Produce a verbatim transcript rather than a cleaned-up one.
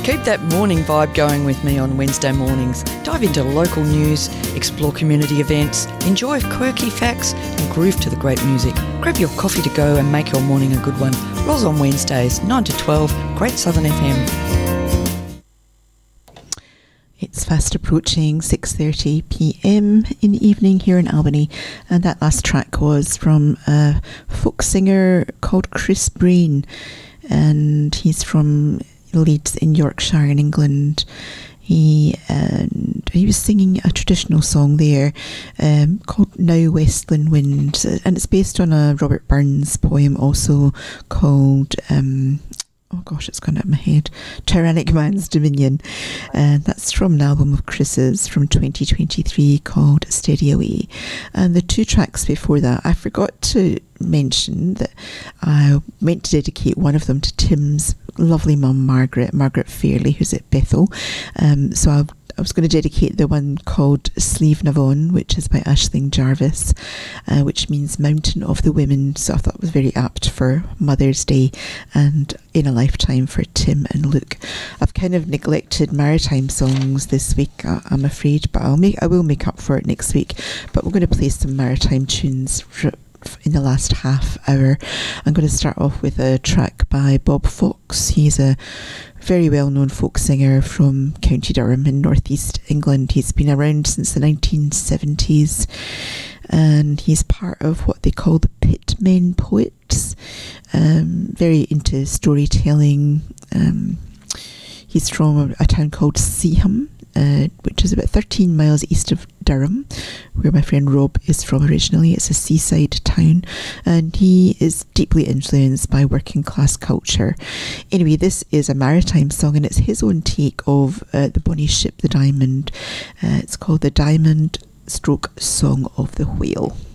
Keep that morning vibe going with me on Wednesday mornings. Dive into local news, explore community events, enjoy quirky facts and groove to the great music. Grab your coffee to go and make your morning a good one. Roz on Wednesdays, nine to twelve, Great Southern F M. It's fast approaching six thirty p m in the evening here in Albany, and that last track was from a folk singer called Chris Brain, and he's from Leeds in Yorkshire in England. He and he was singing a traditional song there um, called Now Westland Wind, and it's based on a Robert Burns poem also called um, oh gosh, it's gone out of my head, Tyrannic Man's Dominion. And that's from an album of Chris's from twenty twenty-three called Steady Away. And the two tracks before that, I forgot to mention that I meant to dedicate one of them to Tim's lovely mum Margaret, Margaret Fairley, who's at Bethel. Um, so I'll I was going to dedicate the one called Slieve na Bhain, which is by Aisling Jarvis, uh, which means Mountain of the Women. So I thought it was very apt for Mother's Day and in a lifetime for Tim and Luke. I've kind of neglected maritime songs this week, I, I'm afraid, but I'll make I will make up for it next week. But we're going to play some maritime tunes for, in the last half hour. I'm going to start off with a track by Bob Fox. He's a very well-known folk singer from County Durham in northeast England. He's been around since the nineteen seventies, and he's part of what they call the Pitmen Poets. Um, very into storytelling. Um, he's from a, a town called Seaham, Uh, which is about thirteen miles east of Durham, where my friend Rob is from originally. It's a seaside town, and he is deeply influenced by working class culture. Anyway, this is a maritime song, and it's his own take of uh, the bonny ship, the Diamond. Uh, it's called The Diamond Stroke Song of the Whale.